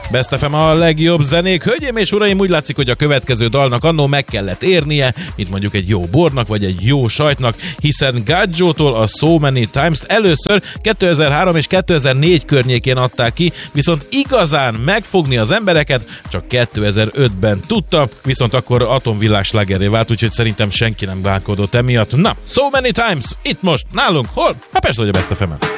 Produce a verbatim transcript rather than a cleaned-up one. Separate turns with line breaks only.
Best ef em a legjobb zenék. Hölgyeim és uraim, úgy látszik, hogy a következő dalnak annó meg kellett érnie, mint mondjuk egy jó bornak, vagy egy jó sajtnak, hiszen Gadjo-tól a So Many Times-t először kétezer-három és kétezer-négy környékén adták ki, viszont igazán megfogni az embereket csak kétezer-ötben tudta, viszont akkor atomvillás slágerré vált, úgyhogy szerintem senki nem bánkodott emiatt. Na, So Many Times, itt most, nálunk, hol? Hát persze, hogy a Best ef emen.